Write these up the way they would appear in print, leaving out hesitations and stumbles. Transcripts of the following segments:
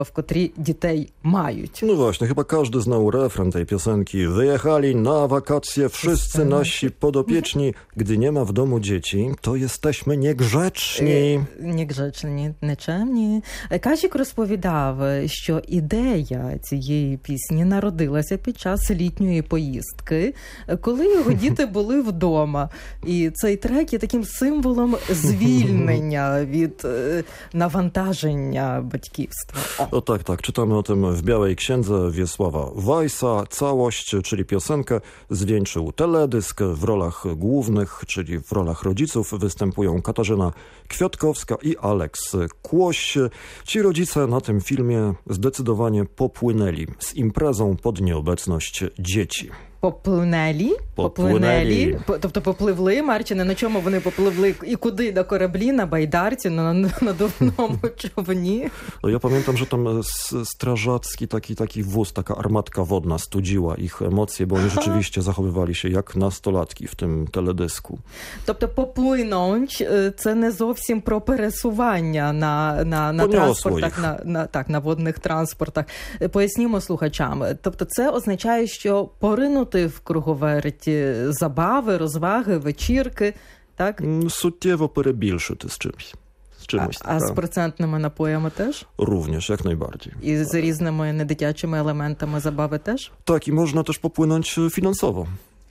w котрі дітей мають. No właśnie, chyba każdy znał refren tej piosenki. Wyjechali na wakacje wszyscy nasi podopieczni. Gdy nie ma w domu dzieci, to jesteśmy niegrzeczni. Негречні, нечемні. Кажік розповідав, що ідея цієї пісні народилася під час літньої поїздки, коли його діти були вдома. І цей трек є таким символом звільнення від навантаження батьківства. O tak, tak. Czytamy o tym w Białej Księdze Wiesława Weissa. Całość, czyli piosenkę, zwieńczył teledysk. W rolach głównych, czyli w rolach rodziców, występują Katarzyna Kwiatkowska i Aleks Kłoś. Ci rodzice na tym filmie zdecydowanie popłynęli z imprezą pod nieobecność dzieci. Попливнелі? Попливнелі. Тобто попливли, Марчине, на чому вони попливли і куди? На кораблі, на байдарці, на надувному човні? No ja pamiętam, że tam strażacki taki wóz, taka armatka wodna studziła ich emocje, bo oni rzeczywiście zachowywali się jak nastolatki w tym teledysku. Тобто поплинуть – це не зовсім про пересування на транспортах, на водних транспортах. Пояснімо слухачам. Тобто це означає, що поринути в круговерті забави, розваги, вечірки, так? Суттєво перебільшити з чимось. А з процентними напоями теж? Również, jak najbardziej. І з різними недитячими елементами забави теж? Tak, i można też popłynąć finansowo.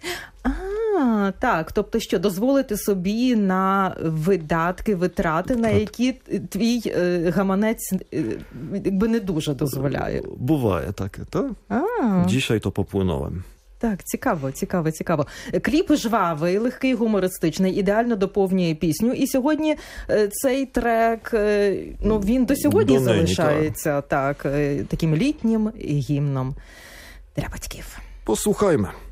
Так, тобто що, дозволити собі на видатки, витрати, на які твій гаманець якби не дуже дозволяє. Bywає takie, tak? Dzisiaj to popłynąłem. Так, цікаво. Кліп жвавий, легкий, гумористичний, ідеально доповнює пісню. І сьогодні цей трек, він до сьогодні залишається таким літнім гімном для батьків. Posłuchajmy.